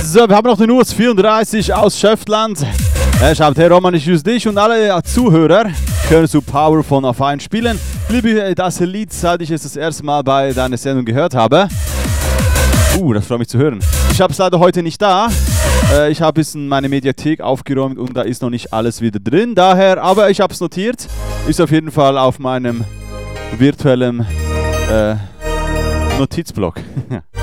So, wir haben noch den US 34 aus Schöftland. Er schreibt, hey Roman, ich grüße dich und alle Zuhörer. Können du Power von Auf1 spielen? Ich liebe das Lied, seit ich es das erste Mal bei deiner Sendung gehört habe. Das freut mich zu hören. Ich habe es leider heute nicht da. Ich habe es in meine Mediathek aufgeräumt und da ist noch nicht alles wieder drin. Daher, aber ich habe es notiert. Ist auf jeden Fall auf meinem virtuellen Notizblock.